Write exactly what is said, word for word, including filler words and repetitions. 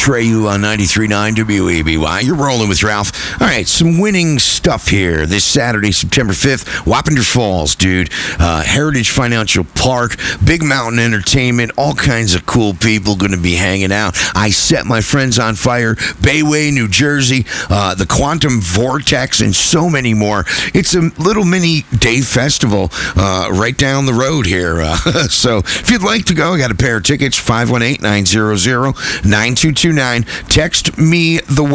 Treyu on ninety-three point nine W E B Y. You're rolling with Ralph. All right, some winning stuff here this Saturday, September fifth. Wappinger Falls, dude. Uh, Heritage Financial Park, Big Mountain Entertainment, all kinds of cool people going to be hanging out. I Set My Friends on Fire, Bayway, New Jersey, uh, the Quantum Vortex, and so many more. It's a little mini day festival uh, right down the road here. Uh, so if you'd like to go, I got a pair of tickets, five one eight, nine zero zero, nine two two nine. Text me the